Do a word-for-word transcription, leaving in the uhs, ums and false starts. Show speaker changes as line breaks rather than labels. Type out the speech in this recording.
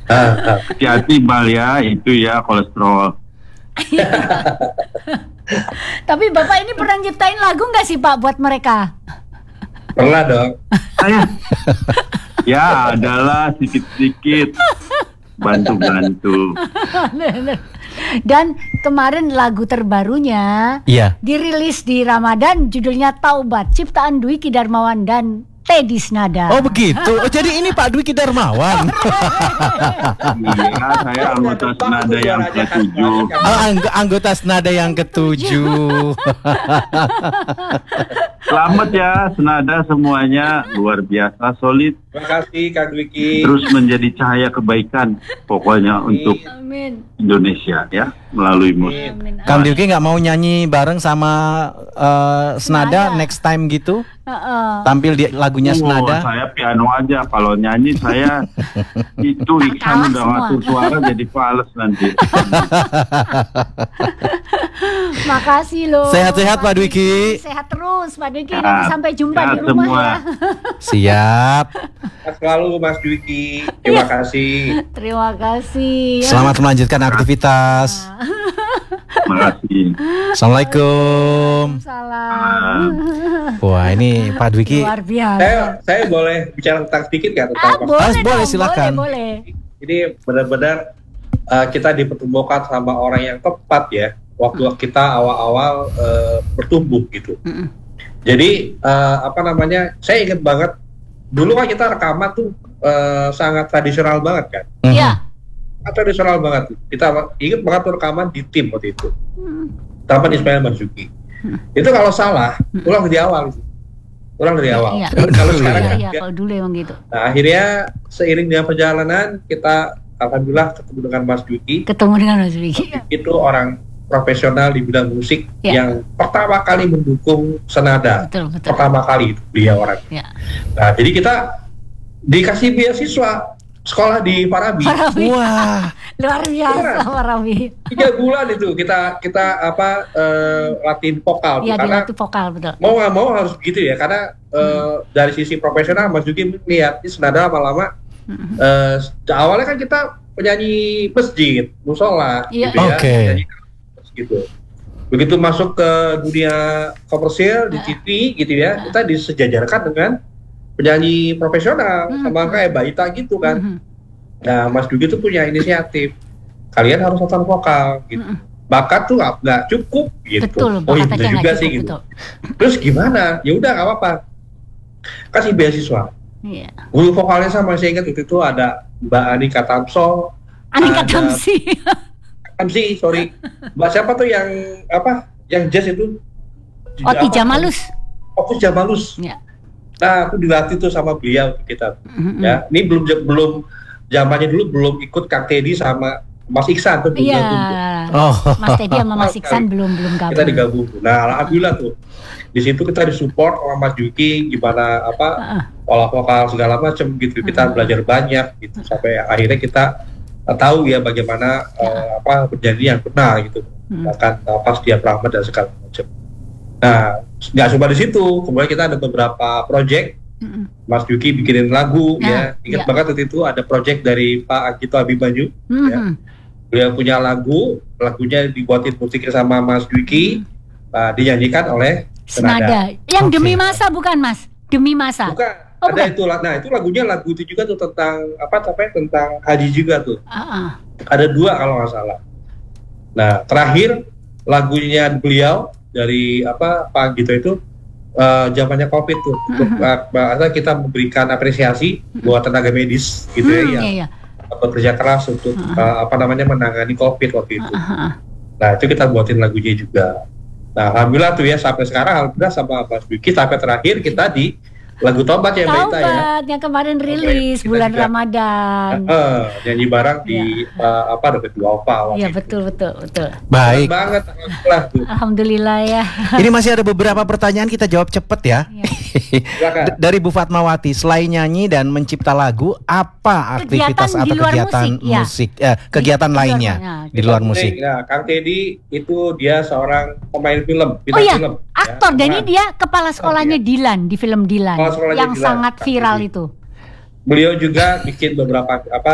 Ah, ah, hati-hati Bal ya, itu ya kolesterol.
Tapi Bapak ini pernah nyiptain lagu nggak sih Pak buat mereka?
Pernah dong.
Saya ya adalah sedikit-sedikit bantu-bantu.
Dan kemarin lagu terbarunya
Iya.
dirilis di Ramadan, judulnya Taubat, ciptaan Dwiki Darmawan dan Teddy Snada.
Oh begitu. Oh, jadi ini Pak Dwiki Darmawan.
Iya, saya anggota senada yang ketujuh.
Oh, angg- anggota senada yang ketujuh.
Selamat ya, senada semuanya luar biasa solid.
Terima kasih Kak Dwiki.
Terus menjadi cahaya kebaikan pokoknya untuk
Amin.
Indonesia ya melalui musik.
Amin.
Kang Dwiki nggak mau nyanyi bareng sama eh, senada
Senada.
next time gitu?
Heeh.
Tampil di lagunya
Oh,
senada.
saya piano aja. Kalau nyanyi saya itu Iksan
kalah
udah
semua.
ngatur suara jadi fals nanti.
Makasih loh.
Sehat-sehat, Pak Dwiki.
Sehat terus Pak Dwiki.
Sehat.
Nanti sampai jumpa
Sehat
di rumah
semua.
ya.
Siap.
Sehat selalu Mas Dwiki. Terima kasih.
Terima kasih.
Selamat melanjutkan aktivitas.
Terima kasih.
Assalamualaikum.
Salam.
Wah, ini Pak Dwiki.
Luar biasa.
Saya saya boleh bicara tentang sedikit nggak tentang
Ah,
Mas?
boleh,
Ah, boleh,
dong,
silakan.
Boleh, boleh.
Ini benar-benar uh, kita dipertemukan sama orang yang tepat ya. Waktu kita awal-awal uh, bertumbuh gitu.
Mm-mm.
Jadi uh, apa namanya? Saya ingat banget dulu kan kita rekaman tuh uh, sangat tradisional banget kan.
Mhm.
Iya.
Sangat tradisional banget. Kita ingat banget tuh rekaman di tim waktu itu.
Hmm.
Taman Ismail Marzuki. Itu kalau salah, ulang dari awal. Ulang dari awal.
Iya.
Kalau
Dulu
sekarang
Iya,
kan
iya,
enggak.
kalau dulu emang gitu.
Nah, akhirnya seiring dengan perjalanan kita alhamdulillah ketemu dengan Mas Dwiki.
Ketemu dengan Mas Dwiki.
Itu orang profesional di bidang musik
Ya.
yang pertama kali mendukung senada.
Betul, betul.
Pertama kali itu beliau orang.
Ya.
Nah, jadi kita dikasih beasiswa sekolah di Parabi.
Parabi.
Wah,
Luar biasa Parabi.
Tiga bulan itu kita kita apa eh, latihan vokal tuh.
Iya,
karena
dilatih vokal betul.
mau nggak mau harus begitu ya karena eh, dari sisi profesional Mas Juki melihat ini senada lama-lama
Mm-mm.
eh, awalnya kan kita penyanyi masjid musola
Iya.
gitu ya
Oke.
penyanyi gitu begitu masuk ke dunia komersil di T V gitu ya kita disejajarkan dengan penyanyi profesional
Hmm.
sama kayak Mbak Ita gitu kan.
Mhm.
Nah Mas Juki tuh punya inisiatif kalian harus latihan vokal gitu
Mm-mm.
bakat tuh nggak nggak cukup gitu.
Betul,
Oh iya
bakat
bener
aja
juga
nggak
sih
cukup,
gitu.
betul.
Terus gimana? Ya udah nggak apa-apa. Kasih beasiswa.
Iya.
Guru vokalnya sama saya ingat waktu itu ada Mbak Anika Tamso.
Anika
Ada-
Tamsi.
Tamsi, sorry. Mbak siapa tuh yang apa? Yang jazz itu?
Oti
Apa?
Jamalus.
Otis Jamalus.
Ya.
Nah, aku dilatih tuh sama beliau kita.
Mhm.
Ya, ini belum belum zamannya dulu belum ikut Kang Teddy sama Mas Iksan tuh belum
Iya.
gabung tuh.
oh,
Mas Teddy sama Mas Iksan belum belum gabung.
Kita digabung. Nah, alhamdulillah tuh. Di situ kita disupport sama Mas Juki gimana apa
Heeh.
pola vokal segala macam gitu. Kita
Hmm.
belajar banyak gitu sampai akhirnya kita uh, tahu ya bagaimana uh, apa bernyanyi yang benar gitu.
Hmm.
Bahkan uh, pas dia Rahmat dan segala macam. Nah, nggak cuma di situ. Kemudian kita ada beberapa project.
Mhm.
Mas Juki bikinin lagu
Nah,
ya. Ingat
ya.
banget waktu itu ada project dari Pak Agito Abimanyu.
Mhm.
Beliau punya lagu, lagunya dibuatin musiknya sama Mas Juki,
Hmm.
uh, dinyanyikan oleh
Senada. Yang
Oke.
demi masa bukan Mas? Demi masa.
Bukan,
Oh,
ada
bukan.
itu lah. Nah, itu lagunya lagu itu juga tuh tentang apa namanya tentang haji juga tuh.
Heeh.
Ada dua kalau nggak salah. Nah, terakhir lagunya beliau dari apa Pak Gito itu eh, zamannya Covid tuh. Untuk eh, bahasa kita memberikan apresiasi buat tenaga medis gitu ya
Hmm,
yang
iya, iya.
bekerja keras untuk eh, apa namanya menangani Covid waktu itu.
Heeh.
Nah, itu kita buatin lagunya juga. Nah, alhamdulillah tuh ya sampai sekarang alhamdulillah sama Mas Biki sampai terakhir kita di lagu Tobat ya Mbak Ita ya.
Taubat yang kemarin rilis
Kita
bulan
juga-
Ramadan.
Eh, nyanyi bareng di eh, apa dapat dua opa waktu
Iya
itu.
betul betul betul.
baik.
Keren banget alhamdulillah tuh.
Alhamdulillah ya.
Ini masih ada beberapa pertanyaan, kita jawab cepet ya.
Iya.
Silakan.
D- Dari Bu Fatmawati, selain nyanyi dan mencipta lagu, apa aktivitas
Kegiatan di
atau
luar
kegiatan
musik, ya.
musik, eh, kegiatan
Di luar-
lainnya
nah,
di luar musik?
Nah, Kang Teddy itu dia seorang pemain film,
Oh
bintang
iya,
film.
aktor.
ya,
Dan ini
pemeran.
dia kepala sekolahnya Dilan di film Dilan
Kepala sekolahnya
yang
Dilan,
sangat
Kang
viral
Teddy.
itu.
Beliau juga bikin beberapa apa